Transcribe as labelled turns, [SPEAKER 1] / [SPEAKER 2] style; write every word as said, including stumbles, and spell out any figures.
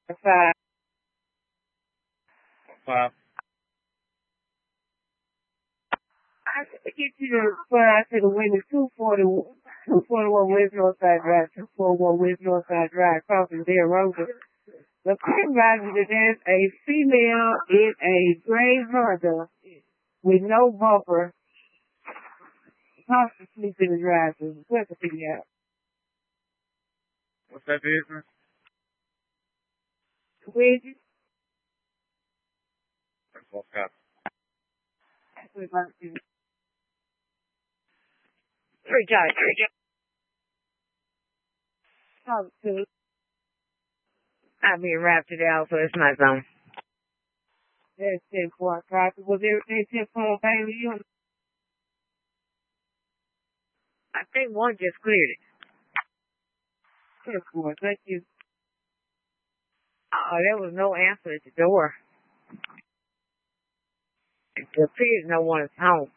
[SPEAKER 1] Five.
[SPEAKER 2] Five.
[SPEAKER 1] I could get you to five to the window, two forty-one, two forty-one West Northside Drive, two forty-one West Northside Drive, crossing Deer Road. The crime rises that there's a female in a gray Honda with no bumper, possibly sleep in the drive-thru. What's the thing out?
[SPEAKER 2] What's that business?
[SPEAKER 1] Wedges.
[SPEAKER 2] That's what's got.
[SPEAKER 1] Three John,
[SPEAKER 3] three John.
[SPEAKER 1] Talk to.
[SPEAKER 3] I'll be wrapped it out, so it's my zone.
[SPEAKER 1] There's ten point five. Was everything ten point five?
[SPEAKER 3] I think one just cleared it.
[SPEAKER 1] ten point. Thank you.
[SPEAKER 3] Oh, there was no answer at the door. It appears no one is home.